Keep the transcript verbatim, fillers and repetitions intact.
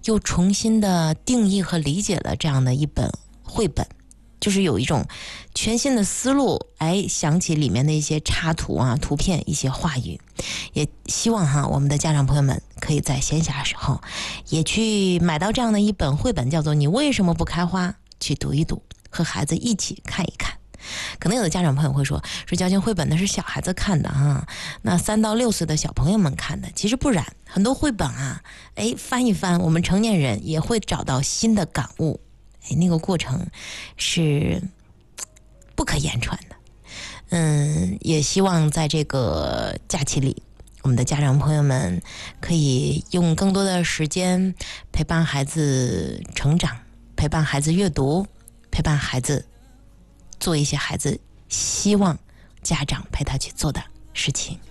又重新的定义和理解了这样的一本绘本，就是有一种全新的思路，哎，想起里面的一些插图啊、图片、一些话语，也希望哈我们的家长朋友们可以在闲暇时候也去买到这样的一本绘本，叫做《你为什么不开花》，去读一读，和孩子一起看一看。可能有的家长朋友会说，说矫情绘本那是小孩子看的啊，那三到六岁的小朋友们看的，其实不然，很多绘本啊，哎，翻一翻，我们成年人也会找到新的感悟，哎，那个过程是不可言传的。嗯，也希望在这个假期里，我们的家长朋友们可以用更多的时间陪伴孩子成长，陪伴孩子阅读，陪伴孩子做一些孩子希望家长陪他去做的事情。